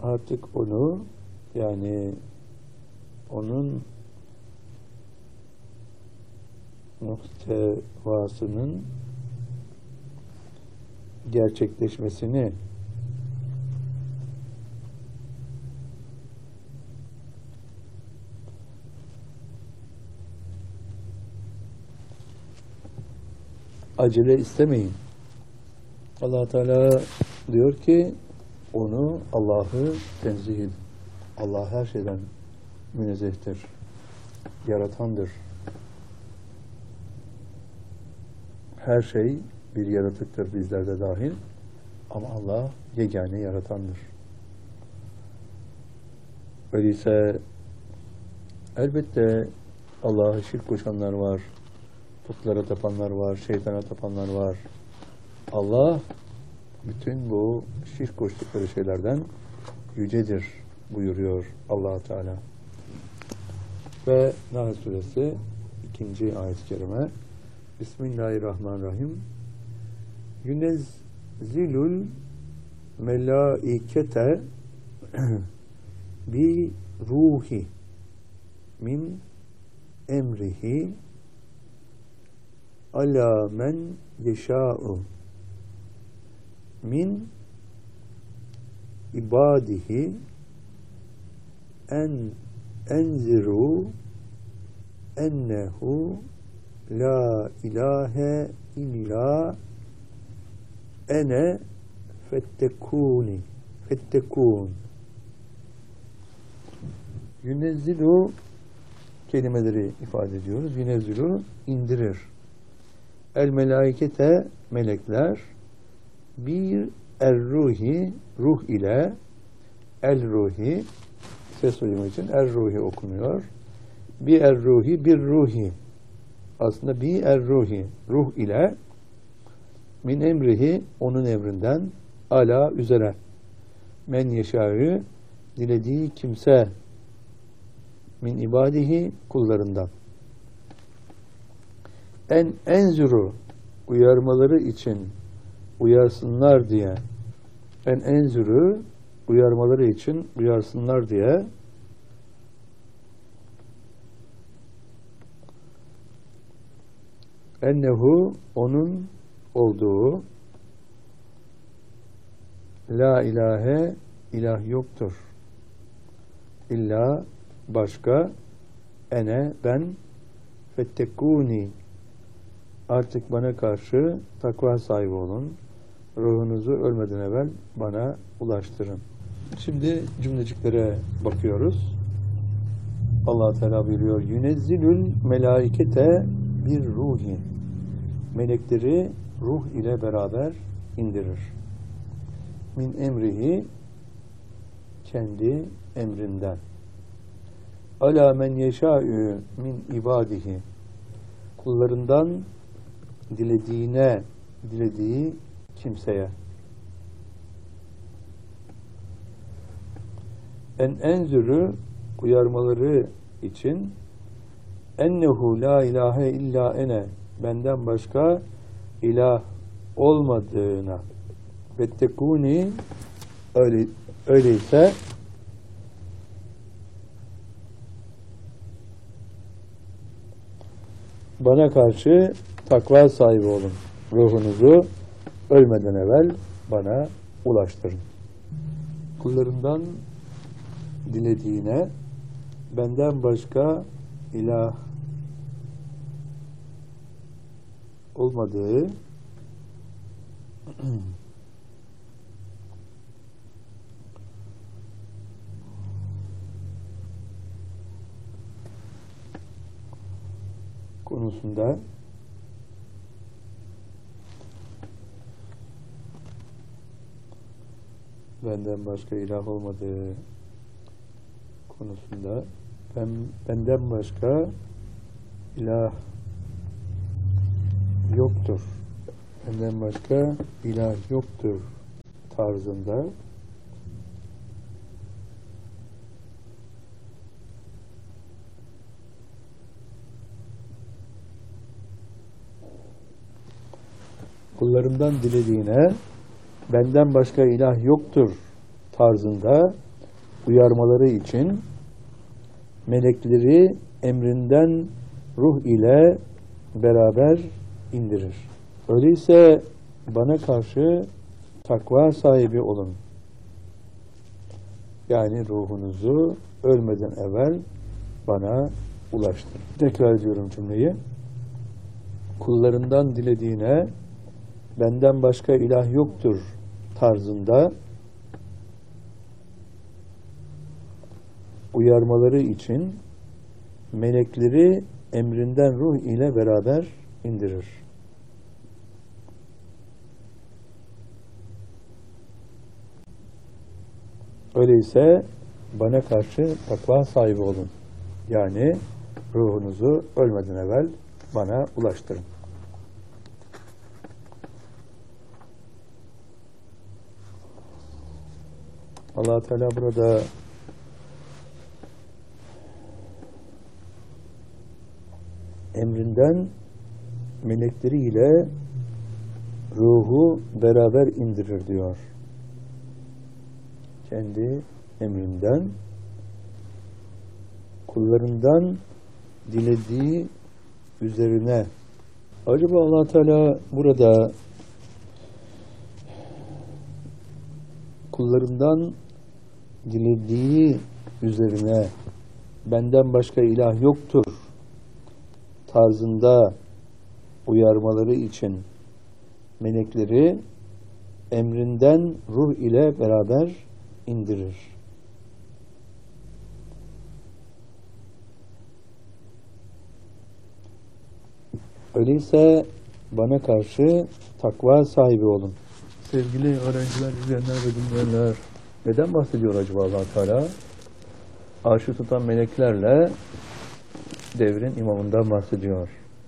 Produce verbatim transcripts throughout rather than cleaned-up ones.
artık onu, yani onun muhtevasının gerçekleşmesini acele istemeyin. Allah Teala diyor ki onu, Allah'ı tenzih edin. Allah her şeyden münezzehtir, yaratandır. Her şey bir yaratıktır, bizler de dahil. Ama Allah yegane yaratandır. Öyleyse elbette Allah'a şirk koşanlar var, putlara tapanlar var, şeytana tapanlar var. Allah bütün bu şirk koştukları şeylerden yücedir buyuruyor Allah Teala. Ve Nahl Suresi ikinci ayet-i kerime. Bismillahirrahmanirrahim. Yunezzilul melaikete bi ruhi min emrihi ala men yeşâ'u min ibadihi en enziru ennehu la ilahe illa ene fettekuni fettekun. Yunezzilu kelimeleri ifade ediyoruz. Yunezzilu indirir. El melaikete melekler bir er-ruhi ruh ile el-ruhi ses uyumu için er-ruhi okunuyor. Bir er-ruhi bir ruhi aslında bir er-ruhi ruh ile min emrihi onun emrinden ala üzere men yeşâ'ı dilediği kimse min ibadihi kullarından en enzuru uyarmaları için uyarsınlar diye en enzuru uyarmaları için uyarsınlar diye ennehu onun olduğu la ilahe ilah yoktur illa başka ene ben fettekuni artık bana karşı takva sahibi olun, ruhunuzu ölmeden evvel bana ulaştırın. Şimdi cümleciklere bakıyoruz. Allah Teala buyuruyor yunezzilül melaikete bir ruhi melekleri ruh ile beraber indirir. Min emrihi kendi emrinden. Ala men yeşâ'ü min ibadihi kullarından dilediğine dilediği kimseye. En enzürü uyarmaları için ennehu la ilahe illa ene benden başka ilah olmadığına vettekuni öyle, öyleyse bana karşı takva sahibi olun. Ruhunuzu ölmeden evvel bana ulaştırın. Kullarından dilediğine benden başka ilah olmadığı konusunda benden başka ilah olmadığı konusunda ben, benden başka ilah yoktur. Benden başka ilah yoktur tarzında kullarımdan dilediğine benden başka ilah yoktur tarzında uyarmaları için melekleri emrinden ruh ile beraber indirir. Öyleyse bana karşı takva sahibi olun. Yani ruhunuzu ölmeden evvel bana ulaştırın. Tekrar ediyorum cümleyi. Kullarından dilediğine benden başka ilah yoktur tarzında uyarmaları için melekleri emrinden ruh ile beraber indirir. Öyleyse bana karşı takva sahibi olun. Yani ruhunuzu ölmeden evvel bana ulaştırın. Allah Teala burada emrinden melekleriyle ruhu beraber indirir diyor. Kendi emrinden kullarından dilediği üzerine. Acaba Allah Teala burada kullarından dilediği üzerine benden başka ilah yoktur tarzında uyarmaları için melekleri emrinden ruh ile beraber indirir. Öyleyse bana karşı takva sahibi olun. Sevgili öğrenciler, izleyenler ve dinleyenler, neden bahsediyor acaba Allah Teala? Arşı tutan meleklerle devrin imamından bahsediyor.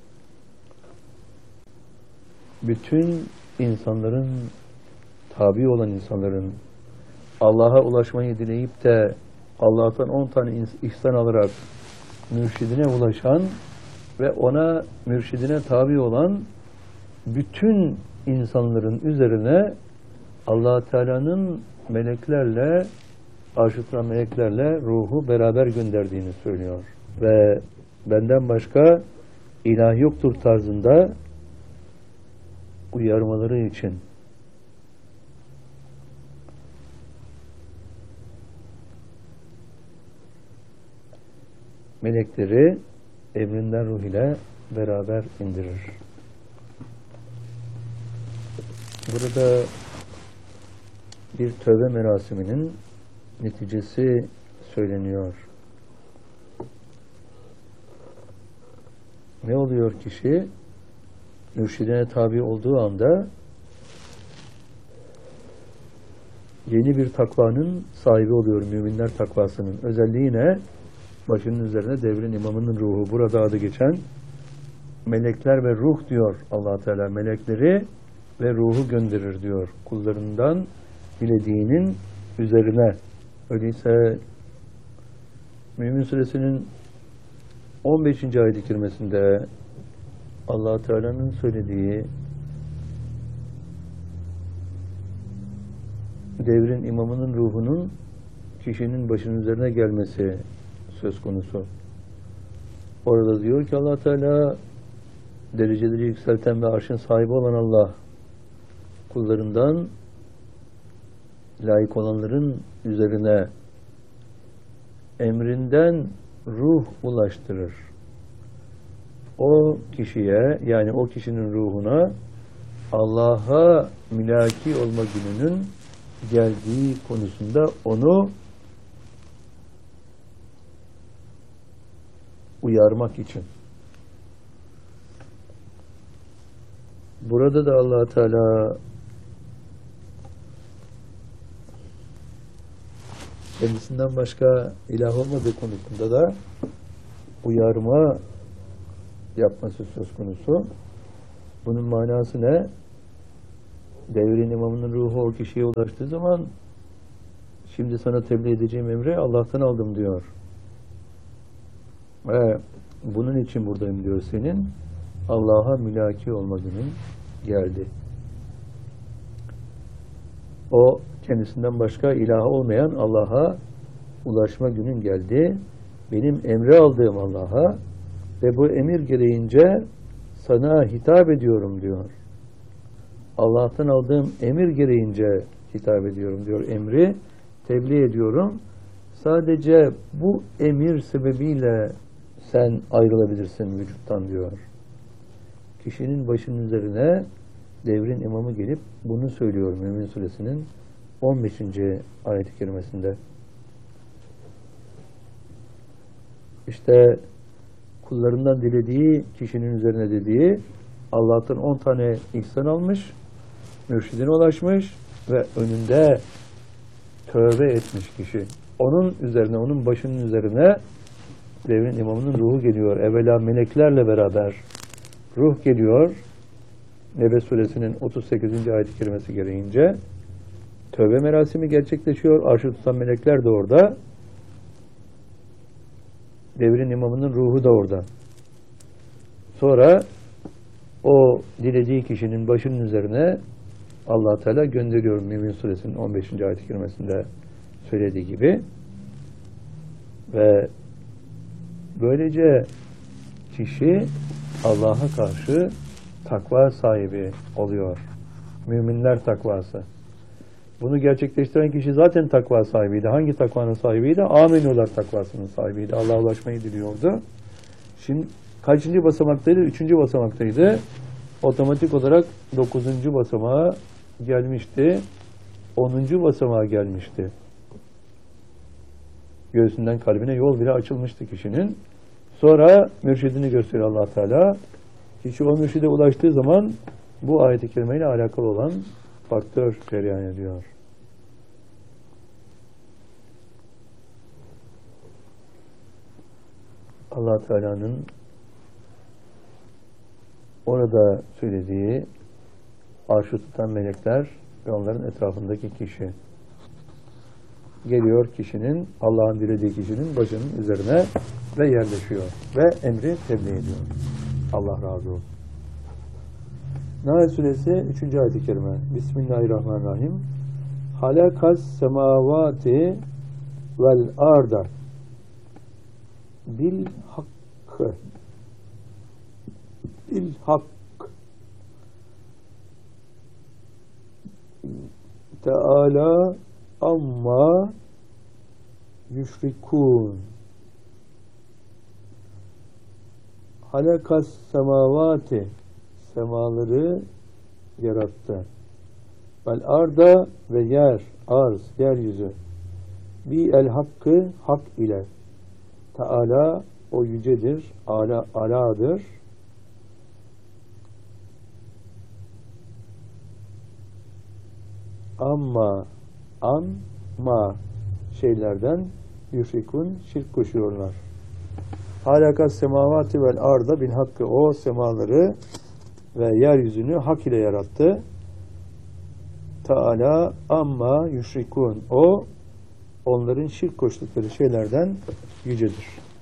Bütün insanların, tabi olan insanların Allah'a ulaşmayı dileyip de Allah'tan on tane ihsan alarak mürşidine ulaşan ve ona, mürşidine tabi olan bütün insanların üzerine Allah Teala'nın meleklerle, arş-ı tutan meleklerle ruhu beraber gönderdiğini söylüyor. Ve benden başka ilah yoktur tarzında uyarmaları için melekleri emrinden ruh ile beraber indirir. Burada bir tövbe merasiminin neticesi söyleniyor. Ne oluyor kişi? Mürşidine tabi olduğu anda yeni bir takvanın sahibi oluyor. Müminler takvasının özelliği ne? Başının üzerine devrin imamının ruhu. Burada adı geçen melekler ve ruh diyor Allah Teala. Melekleri ve ruhu gönderir diyor. Kullarından dilediğinin üzerine. Öyleyse Mümin Suresinin on beşinci ayet-i kerimesinde Allah Teala'nın söylediği devrin imamının ruhunun kişinin başının üzerine gelmesi söz konusu. Orada diyor ki Allah Teala, dereceleri yükselten ve arşın sahibi olan Allah kullarından layık olanların üzerine emrinden ruh ulaştırır. O kişiye, yani o kişinin ruhuna Allah'a mülaki olma gününün geldiği konusunda onu uyarmak için. Burada da Allah Teala kendisinden başka ilah olmadığı konusunda da uyarma yapması söz konusu. Bunun manası ne? Devrin imamının ruhu o kişiye ulaştığı zaman şimdi sana tebliğ edeceğim emri Allah'tan aldım diyor. Ve bunun için buradayım diyor senin. Allah'a mülaki olma günün geldi. O kendisinden başka ilah olmayan Allah'a ulaşma günün geldi. Benim emri aldığım Allah'a ve bu emir gereğince sana hitap ediyorum diyor. Allah'tan aldığım emir gereğince hitap ediyorum diyor. Emri tebliğ ediyorum. Sadece bu emir sebebiyle sen ayrılabilirsin vücuttan diyor. Kişinin başının üzerine devrin imamı gelip bunu söylüyor Mümin Suresinin on beşinci ayet-i kerimesinde. İşte kullarından dilediği kişinin üzerine dediği Allah'tan on tane ihsan almış, mürşidine ulaşmış ve önünde tövbe etmiş kişi. Onun üzerine, onun başının üzerine devrin imamının ruhu geliyor. Evvela meleklerle beraber ruh geliyor. Nebe Suresinin otuz sekizinci ayet-i kerimesi gereğince tövbe merasimi gerçekleşiyor. Arşı tutan melekler de orada. Devrin imamının ruhu da orada. Sonra o dilediği kişinin başının üzerine Allah Teala gönderiyor. Mümin Suresinin on beşinci ayet-i kerimesinde söylediği gibi. Ve böylece kişi Allah'a karşı takva sahibi oluyor. Müminler takvası. Bunu gerçekleştiren kişi zaten takva sahibiydi. Hangi takvanın sahibiydi? Amenular takvasının sahibiydi. Allah'a ulaşmayı diliyordu. Şimdi kaçıncı basamaktaydı? Üçüncü basamaktaydı. Otomatik olarak dokuzuncu basamağa gelmişti. Onuncu basamağa gelmişti. Göğsünden kalbine yol bile açılmıştı kişinin. Sonra mürşidini gösteriyor Allah Teala. Kişi o mürşide ulaştığı zaman bu ayet-i kerimeyle alakalı olan faktör cereyan ediyor. Allah Teala'nın orada söylediği arşı tutan melekler ve onların etrafındaki kişi geliyor kişinin, Allah'ın dilediği kişinin başının üzerine ve yerleşiyor ve emri tebliğ ediyor. Allah razı olsun. Nahl Suresi üçüncü ayet-i kerime. Bismillahirrahmanirrahim. Halakas semavati vel arda bil hakkı bil hak Teala amma yüşrikûn. Halakas semavati, semaları yarattı. Vel arda ve yer, arz, yeryüzü. Bi el hakkı, hak ile. Teala o yücedir, ala, aladır. Amma, an, ma şeylerden yüşrikun, şirk koşuyorlar. Halakas semavati vel arda bil hakkı, o semaları ve yeryüzünü hak ile yarattı. Teala amma yüşrikun, o onların şirk koştukları şeylerden yücedir.